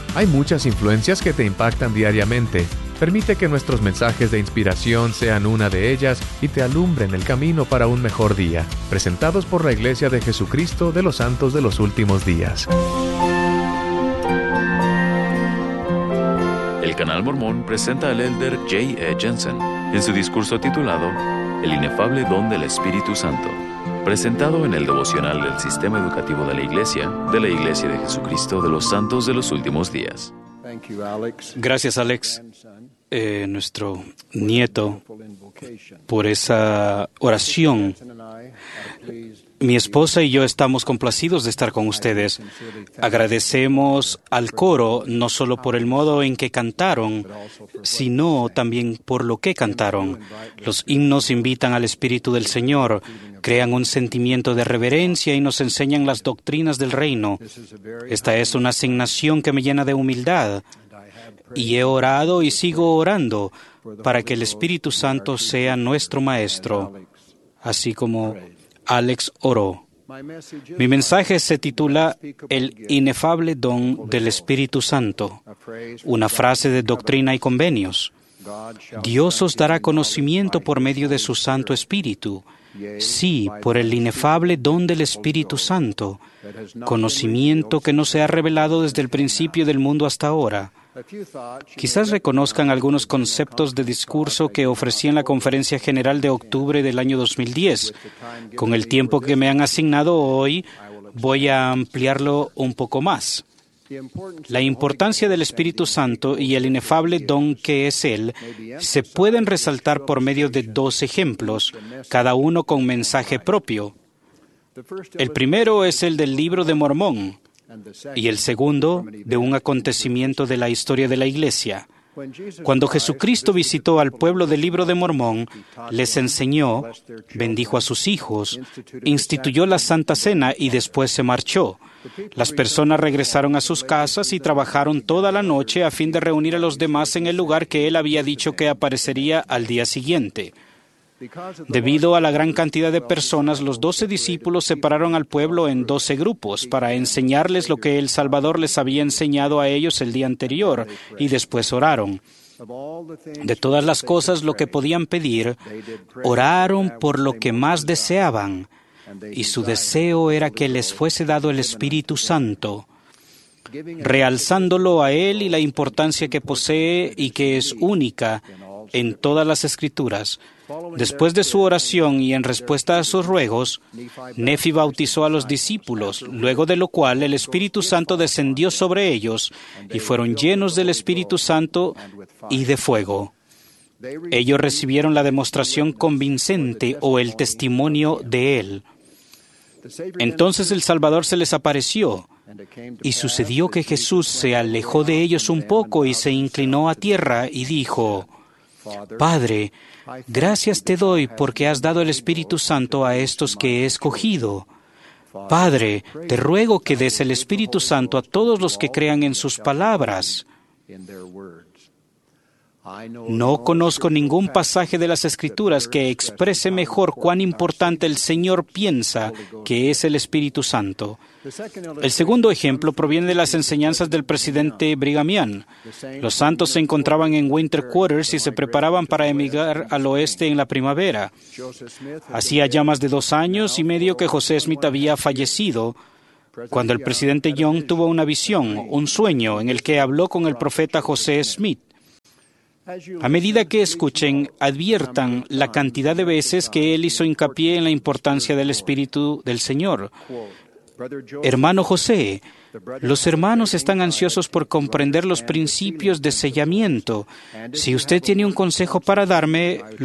Hay muchas influencias que te impactan diariamente. Permite que nuestros mensajes de inspiración sean una de ellas y te alumbren el camino para un mejor día. Presentados por la Iglesia de Jesucristo de los Santos de los Últimos Días. El Canal Mormón presenta al elder J. E. Jensen en su discurso titulado El inefable don del Espíritu Santo, presentado en el devocional del Sistema Educativo de la Iglesia de Jesucristo de los Santos de los Últimos Días. Gracias, Alex, nuestro nieto, por esa oración. Mi esposa y yo estamos complacidos de estar con ustedes. Agradecemos al coro no solo por el modo en que cantaron, sino también por lo que cantaron. Los himnos invitan al Espíritu del Señor, crean un sentimiento de reverencia y nos enseñan las doctrinas del reino. Esta es una asignación que me llena de humildad. Y he orado y sigo orando para que el Espíritu Santo sea nuestro Maestro, así como Alex oró. Mi mensaje se titula El inefable don del Espíritu Santo, una frase de Doctrina y Convenios. Dios os dará conocimiento por medio de su Santo Espíritu. Sí, por el inefable don del Espíritu Santo, conocimiento que no se ha revelado desde el principio del mundo hasta ahora. Quizás reconozcan algunos conceptos de discurso que ofrecí en la Conferencia General de octubre del año 2010. Con el tiempo que me han asignado hoy, voy a ampliarlo un poco más. La importancia del Espíritu Santo y el inefable don que es Él se pueden resaltar por medio de 2 ejemplos, cada uno con mensaje propio. El primero es el del Libro de Mormón, y el segundo, de un acontecimiento de la historia de la Iglesia. Cuando Jesucristo visitó al pueblo del Libro de Mormón, les enseñó, bendijo a sus hijos, instituyó la Santa Cena y después se marchó. Las personas regresaron a sus casas y trabajaron toda la noche a fin de reunir a los demás en el lugar que él había dicho que aparecería al día siguiente. Debido a la gran cantidad de personas, los 12 discípulos separaron al pueblo en 12 grupos para enseñarles lo que el Salvador les había enseñado a ellos el día anterior, y después oraron. De todas las cosas lo que podían pedir, oraron por lo que más deseaban, y su deseo era que les fuese dado el Espíritu Santo, realzándolo a Él y la importancia que posee y que es única en todas las Escrituras. Después de su oración y en respuesta a sus ruegos, Nefi bautizó a los discípulos, luego de lo cual el Espíritu Santo descendió sobre ellos y fueron llenos del Espíritu Santo y de fuego. Ellos recibieron la demostración convincente o el testimonio de Él. Entonces el Salvador se les apareció, y sucedió que Jesús se alejó de ellos un poco y se inclinó a tierra y dijo: Padre, gracias te doy porque has dado el Espíritu Santo a estos que he escogido. Padre, te ruego que des el Espíritu Santo a todos los que crean en sus palabras. No conozco ningún pasaje de las Escrituras que exprese mejor cuán importante el Señor piensa que es el Espíritu Santo. El segundo ejemplo proviene de las enseñanzas del presidente Brigham Young. Los santos se encontraban en winter quarters y se preparaban para emigrar al oeste en la primavera. Hacía ya más de 2 años y medio que José Smith había fallecido, cuando el presidente Young tuvo una visión, un sueño, en el que habló con el profeta José Smith. A medida que escuchen, adviertan la cantidad de veces que él hizo hincapié en la importancia del Espíritu del Señor. Hermano José, los hermanos están ansiosos por comprender los principios de sellamiento. Si usted tiene un consejo para darme,